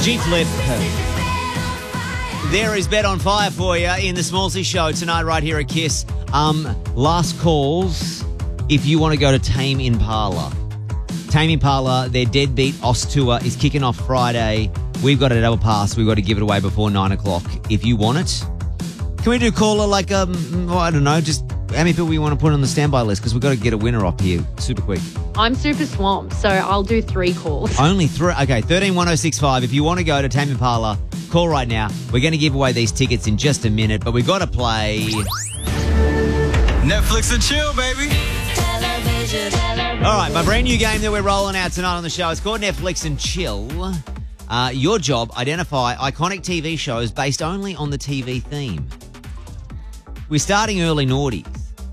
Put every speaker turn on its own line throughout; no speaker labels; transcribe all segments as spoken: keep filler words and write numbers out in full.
G-Flip. There is Bet on Fire for you in the Smallsy Show tonight right here at Kiss. Um, last calls if you want to go to Tame Impala. Tame Impala, their Deadbeat Oz tour is kicking off Friday. We've got a double pass. We've got to give it away before nine o'clock if you want it. Can we do caller like, um, I don't know, just how many people we want to put on the standby list? Because we've got to get a winner up here super quick.
I'm super swamped, so I'll do three calls.
Only three? Okay, thirteen one oh six five. If you want to go to Tame Impala, call right now. We're going to give away these tickets in just a minute, but we've got to play
Netflix and chill, baby.
All right, my brand new game that we're rolling out tonight on the show is called Netflix and Chill. Uh, your job, identify iconic T V shows based only on the T V theme. We're starting early noughties.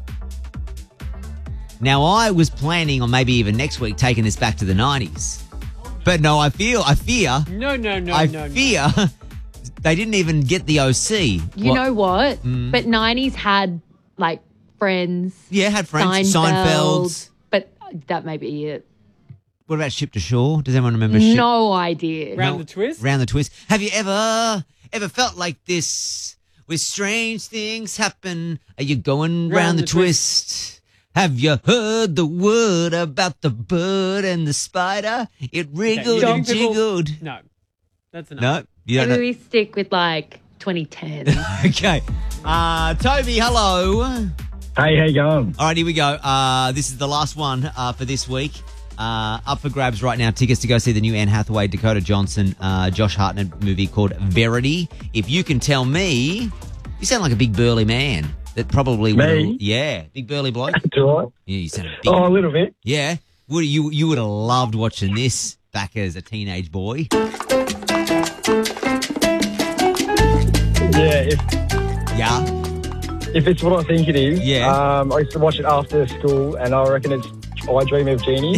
Now, I was planning on maybe even next week taking this back to the nineties. But no, I feel, I fear.
No, no, no,
I
no,
fear
no.
they didn't even get the O C.
You
What-
know what?
Mm.
But nineties had, like, Friends.
Yeah, had Friends,
Seinfeld.
Seinfeld's.
But that may be it.
What about Ship to Shore? Does anyone remember Ship?
No idea.
Round the twist?
Round the Twist. Have you ever, ever felt like this? Where strange things happen. Are you going round,
Round
the,
the
twist? Have you heard the word about the bird and the spider? It wriggled
young
and
people-
jingled.
No, that's enough.
No, you don't
Maybe
know.
we stick with, like, twenty ten.
Okay. Uh, Toby, hello.
Hey, how you going?
All right, here we go. Uh, this is the last one uh, for this week. Uh, up for grabs right now. Tickets to go see the new Anne Hathaway, Dakota Johnson, uh, Josh Hartnett movie called Verity. If you can tell me, you sound like a big burly man that probably would.
Me?
Yeah, big burly bloke.
Do I?
Yeah, you sound big.
Oh, a little bit.
Yeah, would you you would have loved watching this back as a teenage boy.
Yeah, if
Yeah.
if it's what I think it is.
Yeah.
Um, I used to watch it after school, and I reckon it's I Dream of Jeannie.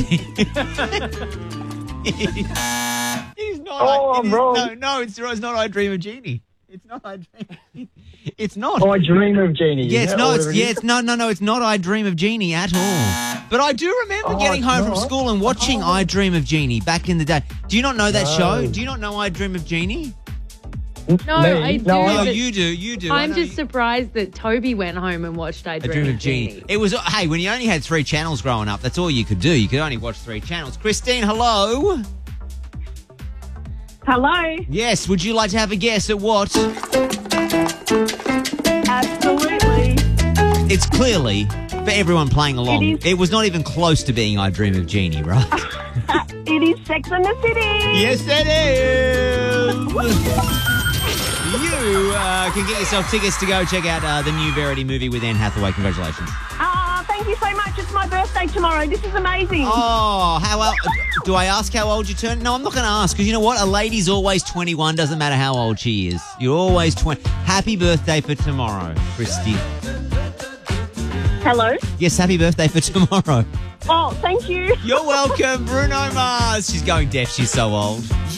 He's not.
Oh,
I,
I'm
it is-
wrong.
No, no, it's, it's not I Dream of Jeannie. It's not I Dream. It's not.
I Dream of Jeannie.
Yeah,
is
it's
that
no,
what
it's
it
yeah,
is?
it's no, no, no, it's not I Dream of Jeannie at all. But I do remember
Oh,
getting
it's
home from
not?
school and watching I Dream of Jeannie back in the day. Do you not know that
No.
show? Do you not know I Dream of Jeannie?
No,
Me?
I do.
No,
Oh,
I-
but
you do, you do. I
I'm
know
just
you-
surprised that Toby went home and watched I
I
Dream,
Dream of
of
Jeannie.
Jeannie.
It was hey, when you only had three channels growing up, that's all you could do. You could only watch three channels. Christine, hello.
Hello.
Yes, would you like to have a guess at what?
Absolutely.
It's clearly for everyone playing along.
It is-
It was not even close to being I Dream of Jeannie, right?
It is Sex and the City.
Yes, it is. You uh, can get yourself tickets to go check out uh, the new Verity movie with Anne Hathaway. Congratulations.
Ah, thank you so much. It's my birthday tomorrow. This is amazing.
Oh, how old? Do I ask how old you turn? No, I'm not going to ask because you know what? A lady's always twenty-one. Doesn't matter how old she is. You're always twenty. Happy birthday for tomorrow, Christy.
Hello.
Yes, happy birthday for tomorrow.
Oh, thank you.
You're welcome, Bruno Mars. She's going deaf. She's so old.